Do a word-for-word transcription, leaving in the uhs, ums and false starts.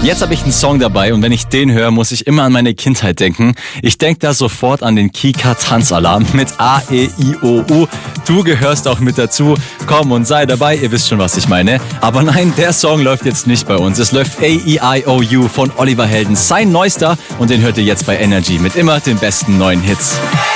Jetzt habe ich einen Song dabei und wenn ich den höre, muss ich immer an meine Kindheit denken. Ich denke da sofort an den Kika-Tanzalarm mit A, E, I, O, U. Du gehörst auch mit dazu. Komm und sei dabei, ihr wisst schon, was ich meine. Aber nein, der Song läuft jetzt nicht bei uns. Es läuft A, E, I, O, U von Oliver Heldens, sein neuester. Und den hört ihr jetzt bei Energy mit immer den besten neuen Hits.